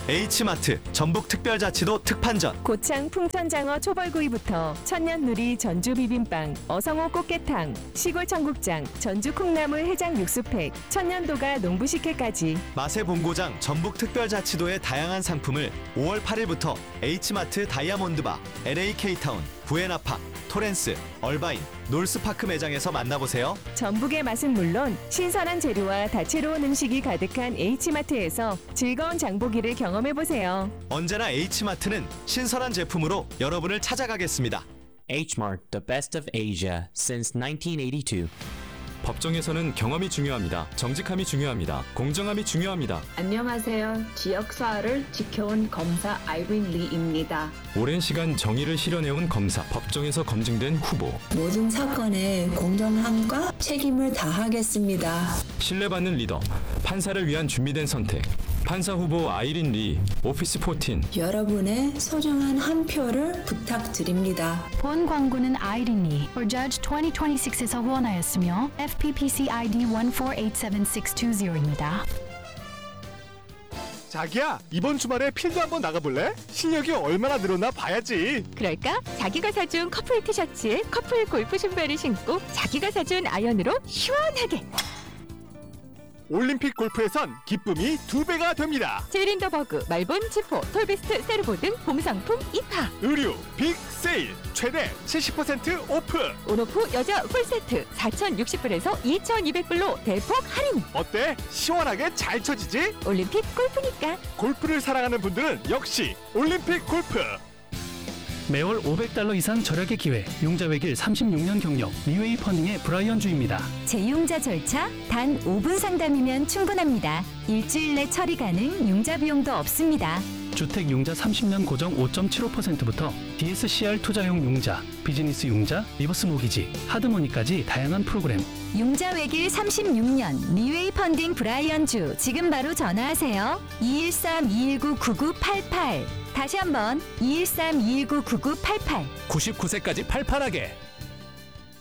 H마트 전북특별자치도 특판전. 고창 풍천장어 초벌구이부터 천년누리 전주 비빔빵, 어성호 꽃게탕, 시골 청국장, 전주 콩나물 해장 육수팩, 천년도가 농부식혜까지 맛의 본고장 전북특별자치도의 다양한 상품을 5월 8일부터 H마트 다이아몬드바, LA K타운, 부에나파, 토렌스, 얼바인, 놀스파크 매장에서 만나보세요. 전북의 맛은 물론 신선한 재료와 다채로운 음식이 가득한 H마트에서 즐거운 장보기를 경험해보세요. 언제나 H마트는 신선한 제품으로 여러분을 찾아가겠습니다. H-Mart, the best of Asia since 1982. 법정에서는 경험이 중요합니다. 정직함이 중요합니다. 공정함이 중요합니다. 안녕하세요. 지역사회를 지켜온 검사 아이린 리입니다. 오랜 시간 정의를 실현해온 검사, 법정에서 검증된 후보. 모든 사건에 공정함과 책임을 다하겠습니다. 신뢰받는 리더, 판사를 위한 준비된 선택. 판사 후보 아이린 리, 오피스 14. 여러분의 소중한 한 표를 부탁드립니다. 본 광고는 아이린이 for Judge 2026에서 후원하였으며 FPPC ID 1487620입니다. 자기야, 이번 주말에 필드 한번 나가볼래? 실력이 얼마나 늘었나 봐야지. 그럴까? 자기가 사준 커플 티셔츠에 커플 골프 신발을 신고 자기가 사준 아이언으로 시원하게 올림픽 골프에선 기쁨이 2배가 됩니다. 제린더버그, 말본, 지포, 톨베스트, 세르보 등 봄 상품 입하. 의류 빅 세일 최대 70% 오프. 온오프 여자 풀세트 4,060불에서 2,200불로 대폭 할인. 어때? 시원하게 잘 쳐지지? 올림픽 골프니까. 골프를 사랑하는 분들은 역시 올림픽 골프. 매월 $500 이상 절약의 기회, 융자 외길 36년 경력, 리웨이 펀딩의 브라이언 주입니다. 재융자 절차 단 5분 상담이면 충분합니다. 일주일 내 처리 가능, 융자 비용도 없습니다. 주택 융자 30년 고정 5.75%부터 DSCR 투자용 융자, 비즈니스 융자, 리버스 모기지, 하드머니까지 다양한 프로그램. 융자 외길 36년 리웨이 펀딩 브라이언 주, 지금 바로 전화하세요. 213-219-9988. 다시 한번 213-219-9988. 99세까지 팔팔하게.